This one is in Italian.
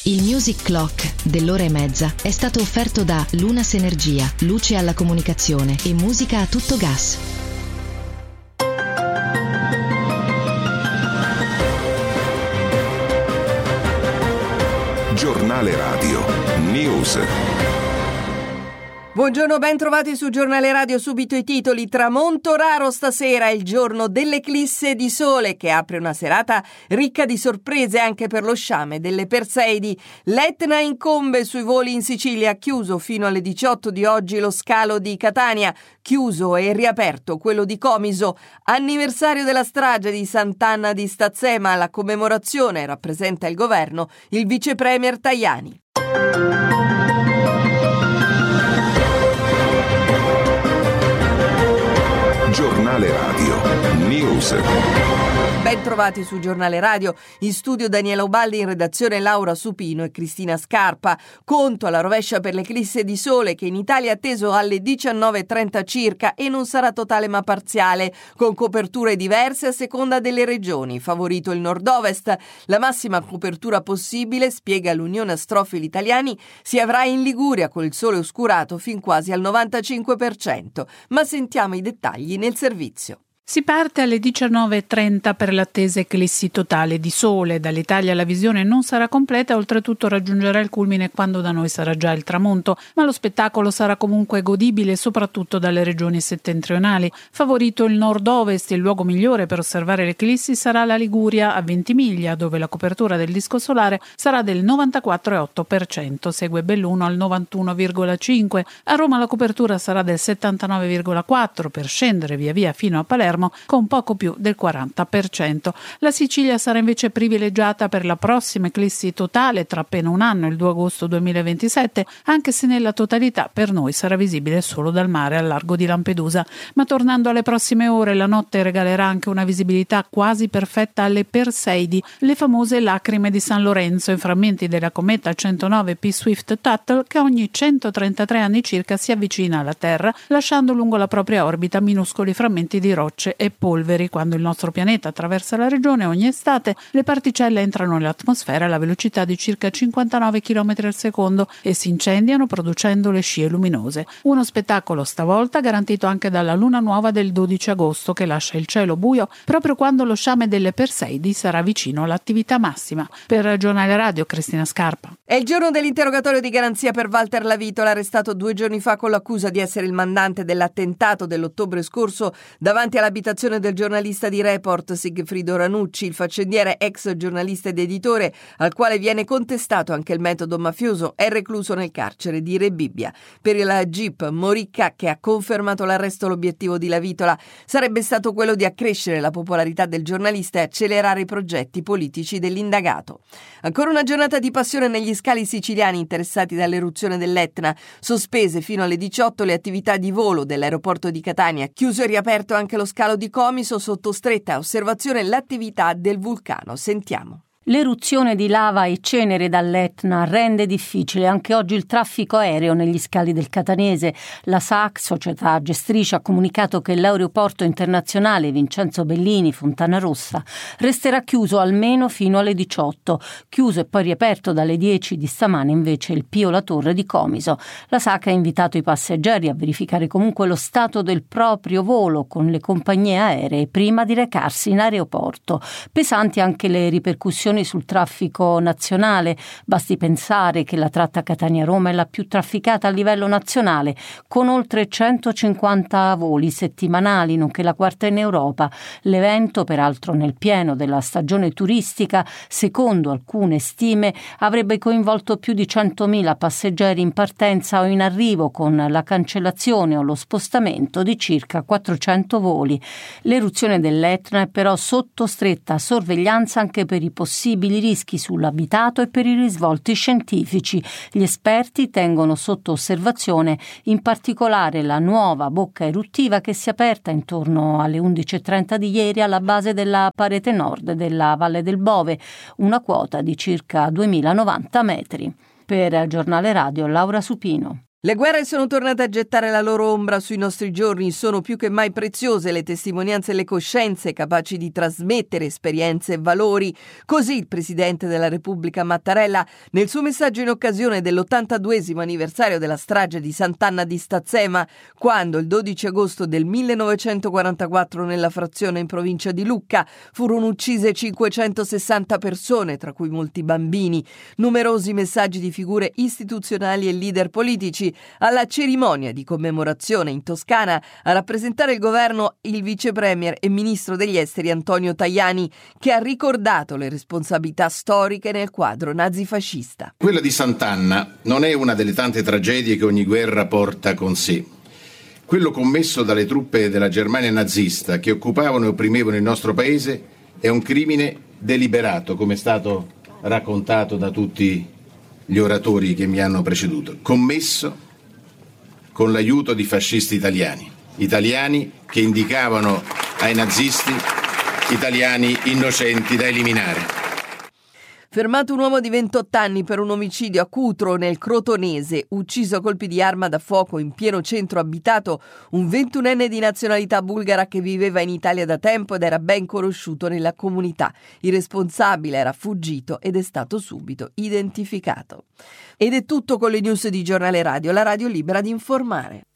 Il Music Clock dell'ora e mezza è stato offerto da Lunas Energia, luce alla comunicazione e musica a tutto gas. Giornale Radio News. Buongiorno, ben trovati su Giornale Radio. Subito i titoli. Tramonto raro stasera, il giorno dell'eclisse di sole che apre una serata ricca di sorprese anche per lo sciame delle Perseidi. L'Etna incombe sui voli in Sicilia, chiuso fino alle 18 di oggi lo scalo di Catania, chiuso e riaperto quello di Comiso. Anniversario della strage di Sant'Anna di Stazzema, la commemorazione rappresenta il governo, il vice premier Tajani. Giornale Radio News. Ben trovati su Giornale Radio. In studio Daniela Ubaldi, in redazione Laura Supino e Cristina Scarpa. Conto alla rovescia per l'eclisse di sole che in Italia è atteso alle 19:30 circa e non sarà totale ma parziale, con coperture diverse a seconda delle regioni. Favorito il nord-ovest. La massima copertura possibile, spiega l'Unione Astrofili Italiani, si avrà in Liguria con il sole oscurato fin quasi al 95%. Ma sentiamo i dettagli nel servizio. Si parte alle 19:30 per l'attesa eclissi totale di sole. Dall'Italia la visione non sarà completa, oltretutto raggiungerà il culmine quando da noi sarà già il tramonto, ma lo spettacolo sarà comunque godibile soprattutto dalle regioni settentrionali. Favorito il nord-ovest, il luogo migliore per osservare l'eclissi sarà la Liguria a Ventimiglia, dove la copertura del disco solare sarà del 94,8%, segue Belluno al 91,5%. A Roma la copertura sarà del 79,4%, per scendere via via fino a Palermo con poco più del 40%. La Sicilia sarà invece privilegiata per la prossima eclissi totale tra appena un anno, il 2 agosto 2027, anche se nella totalità per noi sarà visibile solo dal mare al largo di Lampedusa. Ma tornando alle prossime ore, la notte regalerà anche una visibilità quasi perfetta alle Perseidi, le famose lacrime di San Lorenzo, i frammenti della cometa 109 P Swift-Tuttle che ogni 133 anni circa si avvicina alla Terra, lasciando lungo la propria orbita minuscoli frammenti di rocce e polveri. Quando il nostro pianeta attraversa la regione ogni estate, le particelle entrano nell'atmosfera alla velocità di circa 59 km al secondo e si incendiano producendo le scie luminose. Uno spettacolo stavolta garantito anche dalla luna nuova del 12 agosto che lascia il cielo buio proprio quando lo sciame delle Perseidi sarà vicino all'attività massima. Per Giornale Radio, Cristina Scarpa. È il giorno dell'interrogatorio di garanzia per Walter Lavitola, arrestato 2 giorni fa con l'accusa di essere il mandante dell'attentato dell'ottobre scorso davanti all'abitazione del giornalista di Report Sigfrido Ranucci, il faccendiere ex giornalista ed editore, al quale viene contestato anche il metodo mafioso, è recluso nel carcere di Rebibbia. Per il GIP Moricca, che ha confermato l'arresto, l'obiettivo di Lavitola sarebbe stato quello di accrescere la popolarità del giornalista e accelerare i progetti politici dell'indagato. Ancora una giornata di passione negli scali siciliani interessati dall'eruzione dell'Etna. Sospese fino alle 18 le attività di volo dell'aeroporto di Catania, chiuso e riaperto anche lo scalo di Comiso, sotto stretta osservazione l'attività del vulcano. Sentiamo. L'eruzione di lava e cenere dall'Etna rende difficile anche oggi il traffico aereo negli scali del Catanese. La SAC, società gestrice, ha comunicato che l'aeroporto internazionale Vincenzo Bellini Fontanarossa resterà chiuso almeno fino alle 18. Chiuso e poi riaperto dalle 10 di stamane invece il Pio La Torre di Comiso. La SAC ha invitato i passeggeri a verificare comunque lo stato del proprio volo con le compagnie aeree prima di recarsi in aeroporto. Pesanti anche le ripercussioni sul traffico nazionale. Basti pensare che la tratta Catania-Roma è la più trafficata a livello nazionale, con oltre 150 voli settimanali, nonché la quarta in Europa. L'evento, peraltro nel pieno della stagione turistica, secondo alcune stime, avrebbe coinvolto più di 100.000 passeggeri in partenza o in arrivo, con la cancellazione o lo spostamento di circa 400 voli. L'eruzione dell'Etna è però sotto stretta sorveglianza anche per i possibili rischi sull'abitato e per i risvolti scientifici. Gli esperti tengono sotto osservazione in particolare la nuova bocca eruttiva che si è aperta intorno alle 11:30 di ieri alla base della parete nord della Valle del Bove, una quota di circa 2090 metri. Per Giornale Radio, Laura Supino. Le guerre sono tornate a gettare la loro ombra sui nostri giorni, sono più che mai preziose le testimonianze e le coscienze capaci di trasmettere esperienze e valori. Così il Presidente della Repubblica Mattarella, nel suo messaggio in occasione dell'82esimo anniversario della strage di Sant'Anna di Stazzema, quando il 12 agosto del 1944 nella frazione in provincia di Lucca furono uccise 560 persone, tra cui molti bambini. Numerosi messaggi di figure istituzionali e leader politici. Alla cerimonia di commemorazione in Toscana a rappresentare il governo il vice premier e ministro degli esteri Antonio Tajani, che ha ricordato le responsabilità storiche nel quadro nazifascista. Quella di Sant'Anna non è una delle tante tragedie che ogni guerra porta con sé. Quello commesso dalle truppe della Germania nazista che occupavano e opprimevano il nostro paese è un crimine deliberato, come è stato raccontato da tutti gli oratori che mi hanno preceduto, commesso con l'aiuto di fascisti italiani che indicavano ai nazisti italiani innocenti da eliminare. Fermato un uomo di 28 anni per un omicidio a Cutro nel Crotonese, ucciso a colpi di arma da fuoco in pieno centro abitato, un 21enne di nazionalità bulgara che viveva in Italia da tempo ed era ben conosciuto nella comunità. Il responsabile era fuggito ed è stato subito identificato. Ed è tutto con le news di Giornale Radio, la radio libera di informare.